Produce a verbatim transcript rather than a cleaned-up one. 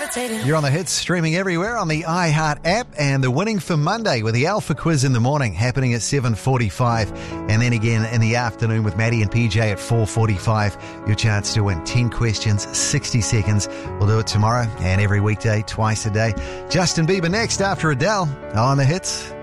You're on the hits, streaming everywhere on the iHeart app, and the winning for Monday with the Alpha Quiz in the morning happening at seven forty-five, and then again in the afternoon with Maddie and P J at four forty-five. Your chance to win ten questions, sixty seconds. We'll do it tomorrow and every weekday, twice a day. Justin Bieber next after Adele on the hits.